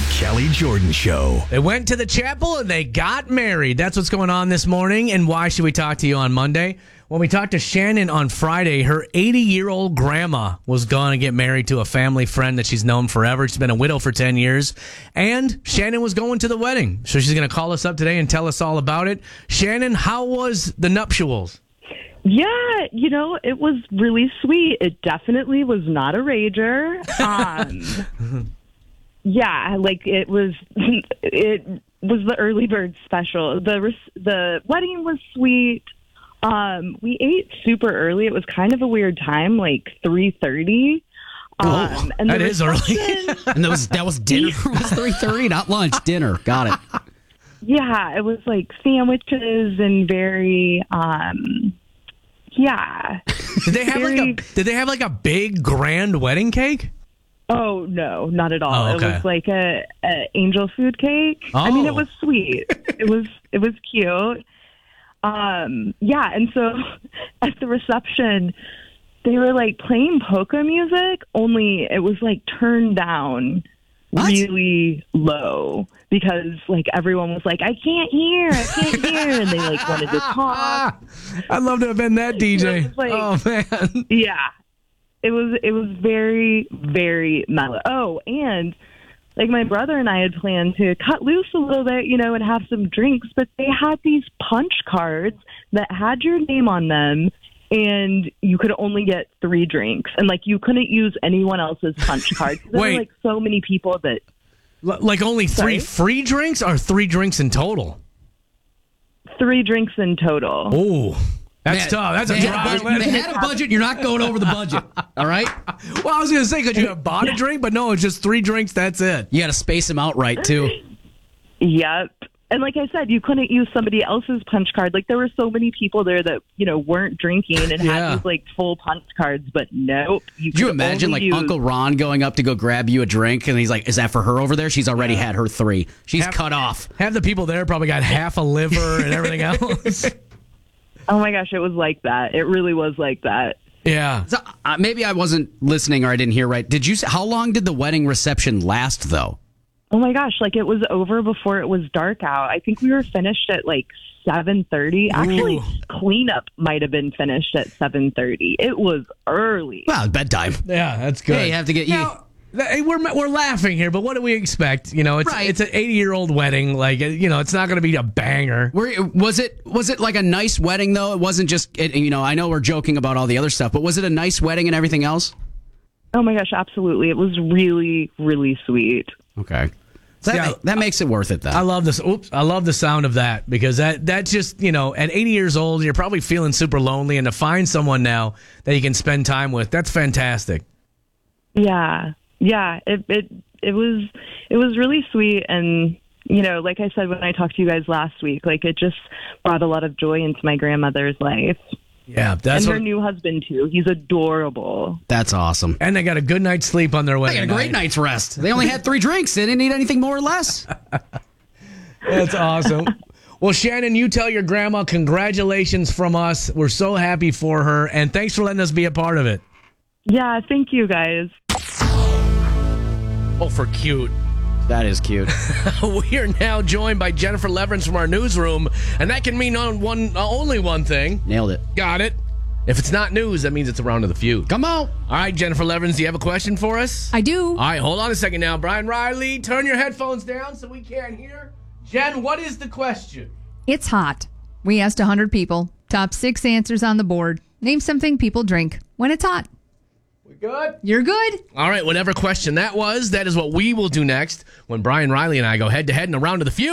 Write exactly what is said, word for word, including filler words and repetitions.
Kelly Jordan Show. They went to the chapel and they got married. That's what's going on this morning. And why should we talk to you on Monday? When we talked to Shannon on Friday, her eighty-year-old grandma was going to get married to a family friend that she's known forever. She's been a widow for ten years. And Shannon was going to the wedding. So she's going to call us up today and tell us all about it. Shannon, how was the nuptials? Yeah, you know, it was really sweet. It definitely was not a rager. Um, yeah, like it was, it was the early bird special. The the wedding was sweet. Um, we ate super early. It was kind of a weird time, like three thirty. Um, oh, and that is early. And that was that was dinner. It was three thirty, not lunch. Dinner. Got it. Yeah, it was like sandwiches and very. Um, Yeah. Did they have like a Did they have like a big grand wedding cake? Oh no, not at all. Oh, okay. It was like a, a angel food cake. Oh. I mean, it was sweet. it was it was cute. Um, yeah, and so at the reception, they were like playing polka music. Only it was like turned down what? really low because like everyone was like, I can't hear, I can't hear, and they like wanted to talk. I'd love to have been that D J. Like, oh man, yeah, it was it was very very mellow. Oh, and like my brother and I had planned to cut loose a little bit, you know, and have some drinks, but they had these punch cards that had your name on them. And you could only get three drinks, and like you couldn't use anyone else's punch card. There Wait. were like so many people that L- like only three Sorry? free drinks or three drinks in total? three drinks in total. Oh, that's Man, tough. That's a they had, drop. a, they had a budget. You're not going over the budget. All right. Well, I was going to say, could you have bought a drink? But no, it's just three drinks. That's it. You got to space them out right too. Yep. And like I said, you couldn't use somebody else's punch card. Like there were so many people there that, you know, weren't drinking and Yeah. had these like full punch cards, but nope. You Could you could imagine only like use- Uncle Ron going up to go grab you a drink and he's like, is that for her over there? She's already had her three. She's Have- cut off. Half the people there probably got half a liver and everything else. Oh my gosh, it was like that. It really was like that. Yeah. So, uh, maybe I wasn't listening or I didn't hear right. Did you say, how long did the wedding reception last though? Oh my gosh, like it was over before it was dark out. I think we were finished at like seven thirty. Actually, Ooh. cleanup might have been finished at seven thirty. It was early. Well, bedtime. Yeah, that's good. Yeah, you have to get you. Now, th- we're we're laughing here, but what do we expect? You know, it's Right. it's an eighty-year-old wedding. Like, you know, it's not going to be a banger. Were, was it was it like a nice wedding though? It wasn't just it, you know. I know we're joking about all the other stuff, but was it a nice wedding and everything else? Oh my gosh, absolutely. It was really, really sweet. Okay, so that, Yeah. ma- that makes it worth it then. I love this. Oops, I love the sound of that because that that's just, you know, at eighty years old, you're probably feeling super lonely, and to find someone now that you can spend time with, that's fantastic. Yeah, yeah. It it it was it was really sweet, and you know, like I said when I talked to you guys last week, like it just brought a lot of joy into my grandmother's life. Yeah, that's and her what, new husband too. He's adorable. That's awesome. and they got a good night's sleep on their They wedding got a great night. night's rest. They only had three drinks. They didn't need anything more or less. That's awesome. Well, Shannon, you tell your grandma congratulations from us. We're so happy for her, and thanks for letting us be a part of it. Yeah, thank you guys. Oh, for cute. That is cute. We are now joined by Jennifer Leverance from our newsroom, and that can mean on one, uh, only one thing. Nailed it. Got it. If it's not news, that means it's a round of the feud. Come on. All right, Jennifer Leverance, do you have a question for us? I do. All right, hold on a second now. Brian Riley, turn your headphones down so we can't hear. Jen, what is the question? It's hot. We asked one hundred people. Top six answers on the board. Name something people drink when it's hot. We good? You're good. All right, whatever question that was, that is what we will do next when Brian Riley and I go head to head in a round of the feud.